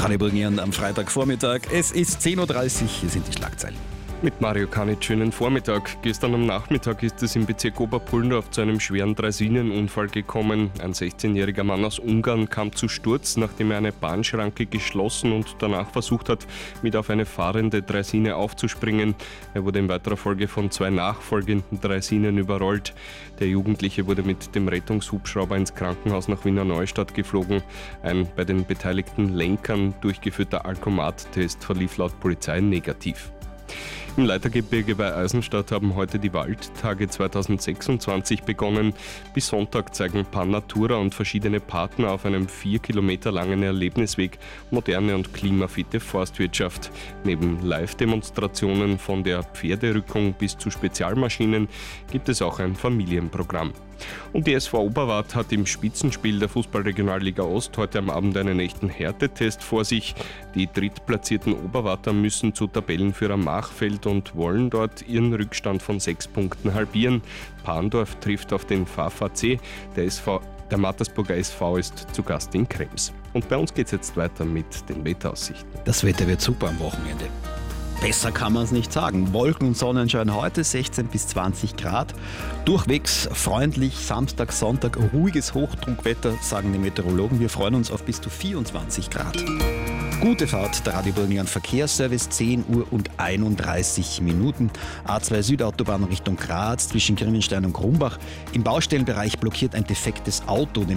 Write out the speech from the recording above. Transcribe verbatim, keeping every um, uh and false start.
Radio Burgenland am Freitagvormittag. Es ist zehn Uhr dreißig, hier sind die Schlagzeilen. Mit Mario Kanitsch, schönen Vormittag. Gestern am Nachmittag ist es im Bezirk Oberpullendorf zu einem schweren Dreisinenunfall gekommen. Ein sechzehnjähriger Mann aus Ungarn kam zu Sturz, nachdem er eine Bahnschranke geschlossen und danach versucht hat, mit auf eine fahrende Draisine aufzuspringen. Er wurde in weiterer Folge von zwei nachfolgenden Draisinen überrollt. Der Jugendliche wurde mit dem Rettungshubschrauber ins Krankenhaus nach Wiener Neustadt geflogen. Ein bei den beteiligten Lenkern durchgeführter Alkomat-Test verlief laut Polizei negativ. Im Leitergebirge bei Eisenstadt haben heute die Waldtage zweitausendsechsundzwanzig begonnen. Bis Sonntag zeigen Pan-Natura und verschiedene Partner auf einem vier Kilometer langen Erlebnisweg moderne und klimafitte Forstwirtschaft. Neben Live-Demonstrationen von der Pferderückung bis zu Spezialmaschinen gibt es auch ein Familienprogramm. Und die S V Oberwart hat im Spitzenspiel der Fußballregionalliga Ost heute am Abend einen echten Härtetest vor sich. Die drittplatzierten Oberwarter müssen zu Tabellenführer Machfeld und wollen dort ihren Rückstand von sechs Punkten halbieren. Parndorf trifft auf den V V C. Der, S V, der Mattersburger S V ist zu Gast in Krems. Und bei uns geht es jetzt weiter mit den Wetteraussichten. Das Wetter wird super am Wochenende. Besser kann man es nicht sagen. Wolken und Sonnenschein heute, sechzehn bis zwanzig Grad. Durchwegs freundlich, Samstag, Sonntag, ruhiges Hochdruckwetter, sagen die Meteorologen. Wir freuen uns auf bis zu vierundzwanzig Grad. Gute Fahrt, der Radio Burgenland Verkehrsservice, zehn Uhr und einunddreißig Minuten. A zwei Südautobahn Richtung Graz zwischen Grimmenstein und Krumbach. Im Baustellenbereich blockiert ein defektes Auto den